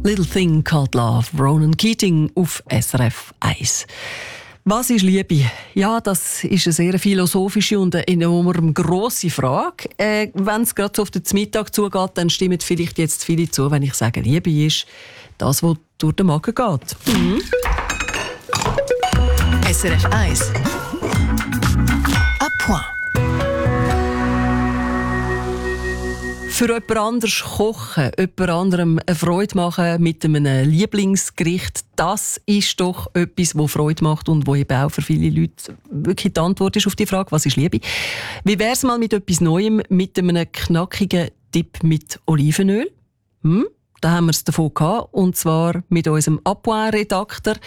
Little Thing Called Love, Ronan Keating auf SRF 1. Was ist Liebe? Ja, das ist eine sehr philosophische und eine enorm grosse Frage. Wenn es gerade so auf den Mittag zugeht, dann stimmen vielleicht jetzt viele zu, wenn ich sage, Liebe ist das, was durch den Magen geht. SRF 1 à point. Für jemand anderes kochen, jemand anderem eine Freude machen mit einem Lieblingsgericht, das ist doch etwas, das Freude macht und wo eben auch für viele Leute wirklich die Antwort ist auf die Frage, was ist Liebe? Wie wäre es mal mit etwas Neuem, mit einem knackigen Dip mit Olivenöl? Da haben wir es davon gehabt, und zwar mit unserem à point-Redakteur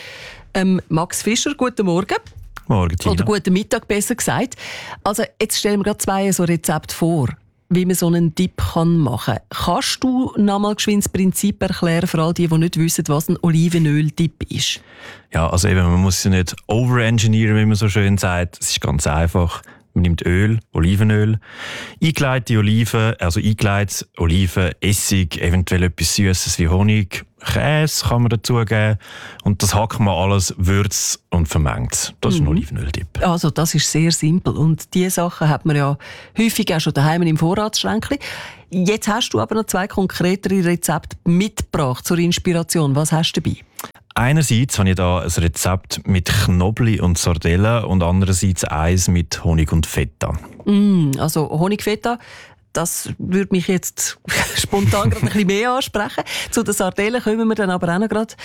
Max Fischer. Guten Morgen. Morgen, Tina. Oder guten Mittag, besser gesagt. Also jetzt stellen wir gerade zwei so Rezepte vor, wie man so einen Dip machen kann. Kannst du noch mal geschwind das Prinzip erklären für all die nicht wissen, was ein Olivenöl-Dip ist? Ja, also eben, man muss ja nicht overengineeren, wie man so schön sagt. Es ist ganz einfach. Man nimmt Öl, Olivenöl, eingelegte Oliven, also eingelegte Oliven, Essig, eventuell etwas Süßes wie Honig, Käse kann man dazugeben und das hackt man alles, würzt und vermengt. Das ist ein Olivenöl-Dip. Also das ist sehr simpel und diese Sachen hat man ja häufig auch schon daheim im Vorratsschränkchen. Jetzt hast du aber noch zwei konkretere Rezepte mitgebracht zur Inspiration. Was hast du dabei? Einerseits habe ich hier ein Rezept mit Knobli und Sardellen und andererseits eins mit Honig und Feta. Also Honigfeta, das würde mich jetzt spontan gerade ein bisschen mehr ansprechen. Zu den Sardellen kommen wir dann aber auch noch gerade.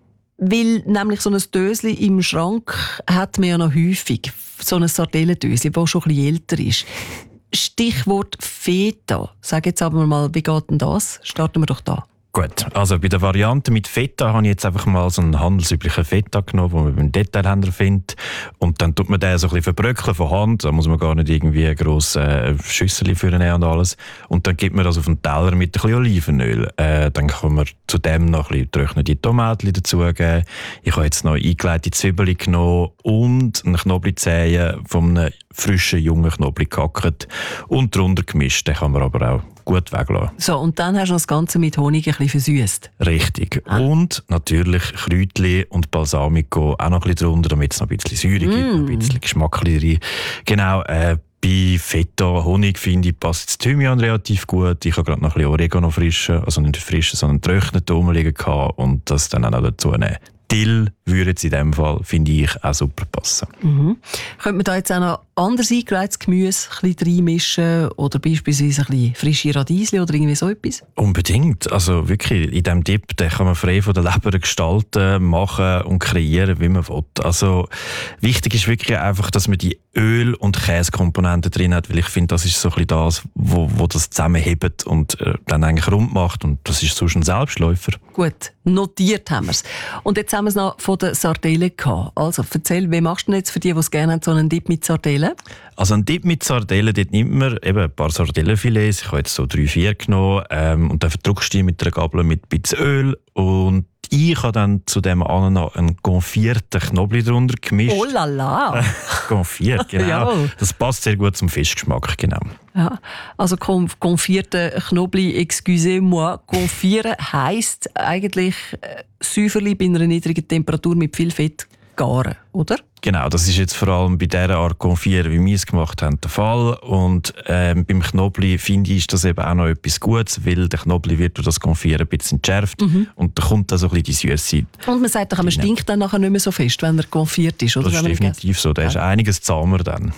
Weil nämlich so ein Dösli im Schrank hat man ja noch häufig. So ein Sardellendösli, das schon ein bisschen älter ist. Stichwort Feta. Sag jetzt aber mal, wie geht denn das? Starten wir doch da. Gut, also bei der Variante mit Feta habe ich jetzt einfach mal so einen handelsüblichen Feta genommen, den man beim Detailhändler findet. Und dann tut man den so ein bisschen verbröckeln von Hand. Da muss man gar nicht irgendwie eine grosse Schüssel für nehmen und alles. Und dann gibt man das auf einen Teller mit ein bisschen Olivenöl. Dann kann man zu dem noch ein bisschen getrocknete Tomaten dazugeben. Ich habe jetzt noch eingelegte Zwiebeln genommen und einen Knoblauchzehen von einem frischen, jungen Knoblauch gehackt und darunter gemischt. Den kann man aber auch gut weglassen. So, und dann hast du das Ganze mit Honig ein bisschen versüßt. Richtig. Und natürlich Kräutchen und Balsamico auch noch ein bisschen drunter, damit es noch ein bisschen Säure gibt, ein bisschen Geschmack rein. Genau, bei Feta, Honig, finde ich, passt das Thymian relativ gut. Ich habe gerade noch ein bisschen Oregano frischen, also nicht frischen, sondern trockneten rumliegen gehabt und das dann auch noch dazu nehmen. Dill würde jetzt in diesem Fall, finde ich, auch super passen. Könnte man da jetzt auch noch anderes eingelegtes Gemüse ein bisschen reinmischen oder beispielsweise ein bisschen frische Radiesli oder irgendwie so etwas? Unbedingt. Also wirklich, in diesem Dip den kann man frei von der Leber gestalten, machen und kreieren, wie man will. Also wichtig ist wirklich einfach, dass man die Öl- und Käsekomponenten drin hat, weil ich finde, das ist so ein bisschen das, wo das zusammenhebt und dann eigentlich rund macht und das ist sonst ein Selbstläufer. Gut, notiert haben wir es. Und jetzt haben wir es noch von den Sardellen gehabt. Also erzähl, wie machst du denn jetzt für die es gerne haben, so einen Dip mit Sardellen? Also ein Dip mit Sardellen, dort nimmt man eben ein paar Sardellenfilets, ich habe jetzt so 3-4 genommen, und dann verdrückst du die mit einer Gabel mit ein bisschen Öl und ich habe dann zu dem anderen noch einen konfierten Knoblauch drunter gemischt. Oh la la! Konfiert, genau. Ja. Das passt sehr gut zum Fischgeschmack, genau. Ja, also konfierter Knoblauch, excusez-moi, konfieren heisst eigentlich Säuferli bei einer niedrigen Temperatur mit viel Fett garen, oder? Genau, das ist jetzt vor allem bei dieser Art Konfieren, wie wir es gemacht haben, der Fall. Und beim Knoblauch, finde ich, ist das eben auch noch etwas Gutes, weil der Knoblauch wird durch das Konfieren ein bisschen entschärft und da kommt dann so ein bisschen die Süße. Und man sagt, man stinkt dann nachher nicht mehr so fest, wenn er konfiert ist, oder? Das ist definitiv so, da ist einiges zahmer dann.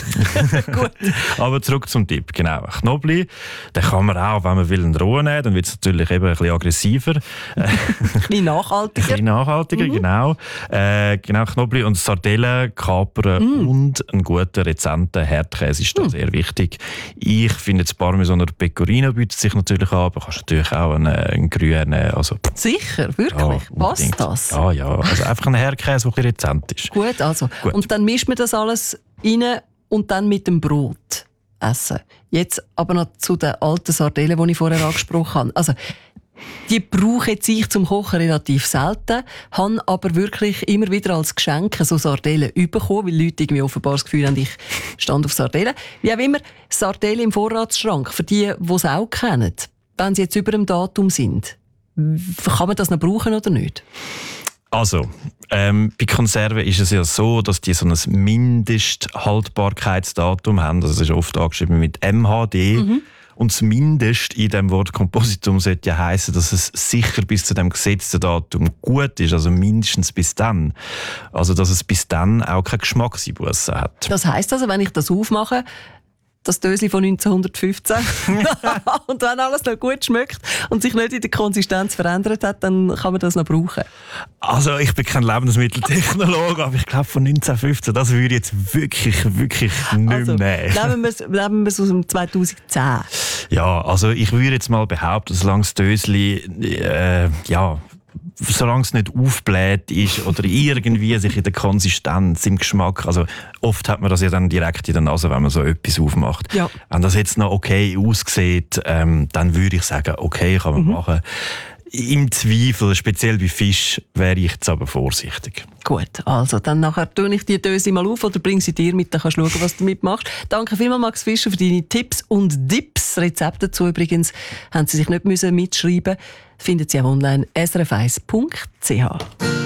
Gut. Aber zurück zum Tipp, genau. Knoblauch, den kann man auch, wenn man will, einen rohen nehmen, dann wird es natürlich eben ein bisschen aggressiver. Ein bisschen nachhaltiger. Ein bisschen nachhaltiger, genau. Genau, Knoblauch und Sardellen, Kapern und einen guten, rezenten Herdkäse ist da sehr wichtig. Ich finde jetzt Parmesan oder Pecorino bietet sich natürlich an, aber kannst natürlich auch einen grünen. Also, sicher, wirklich? ja, Passt das? Ja. Also einfach ein Herdkäse, der ein bisschen rezent ist. Gut, also. Gut. Und dann mischt man das alles rein und dann mit dem Brot essen. Jetzt aber noch zu den alten Sardellen, die ich vorher angesprochen habe. Also, die brauche ich zum Kochen relativ selten, habe aber wirklich immer wieder als Geschenk so Sardellen bekommen, weil Leute irgendwie offenbar das Gefühl haben, ich stand auf Sardellen. Wie auch immer, Sardellen im Vorratsschrank, für die es auch kennen, wenn sie jetzt über dem Datum sind. Kann man das noch brauchen oder nicht? Also, bei Konserven ist es ja so, dass die so ein Mindesthaltbarkeitsdatum haben. Also, das ist oft angeschrieben mit MHD. Und das Mindest in dem Wort Kompositum sollte ja heissen, dass es sicher bis zu dem gesetzten Datum gut ist. Also mindestens bis dann. Also, dass es bis dann auch keine Geschmackseinbußen hat. Das heisst also, wenn ich das aufmache, das Dösli von 1915 und wenn alles noch gut schmeckt und sich nicht in der Konsistenz verändert hat, dann kann man das noch brauchen. Also ich bin kein Lebensmitteltechnologe, aber ich glaube von 1915, das würde ich jetzt wirklich nicht Also, nehmen. nehmen wir es aus dem 2010. Ja, also ich würde jetzt mal behaupten, solange das Dösli solange es nicht aufbläht ist oder irgendwie sich in der Konsistenz, im Geschmack, also oft hat man das ja dann direkt in der Nase, wenn man so etwas aufmacht. Ja. Wenn das jetzt noch okay aussieht, dann würde ich sagen, okay, kann man machen. Im Zweifel, speziell bei Fisch, wäre ich jetzt aber vorsichtig. Gut, also dann nachher tue ich die Döse mal auf oder bringe sie dir mit, dann kannst du schauen, was du damit machst. Danke vielmals, Max Fischer, für deine Tipps und Dips. Rezepte dazu übrigens haben Sie sich nicht mitschreiben müssen. Finden Sie auch online srf1.ch.